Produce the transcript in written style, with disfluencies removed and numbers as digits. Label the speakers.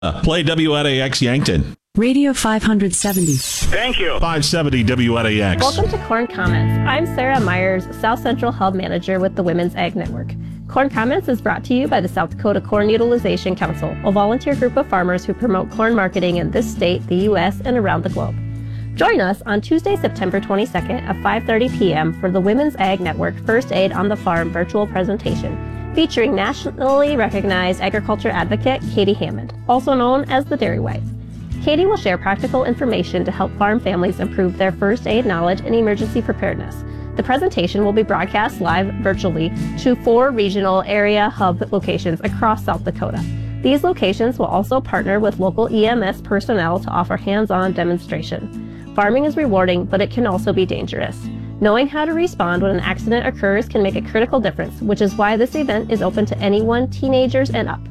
Speaker 1: Play WNAX Yankton.
Speaker 2: Radio 570.
Speaker 3: Thank you.
Speaker 1: 570 WNAX.
Speaker 4: Welcome to Corn Comments. I'm Sarah Myers, South Central Hub Manager with the Women's Ag Network. Corn Comments is brought to you by the South Dakota Corn Utilization Council, a volunteer group of farmers who promote corn marketing in this state, the U.S., and around the globe. Join us on Tuesday, September 22nd at 5:30 p.m. for the Women's Ag Network First Aid on the Farm virtual presentation, featuring nationally recognized agriculture advocate Katie Hammond, also known as the Dairy Wife. Katie will share practical information to help farm families improve their first aid knowledge and emergency preparedness. The presentation will be broadcast live virtually to 4 regional area hub locations across South Dakota. These locations will also partner with local EMS personnel to offer hands-on demonstration. Farming is rewarding, but it can also be dangerous. Knowing how to respond when an accident occurs can make a critical difference, which is why this event is open to anyone, teenagers and up.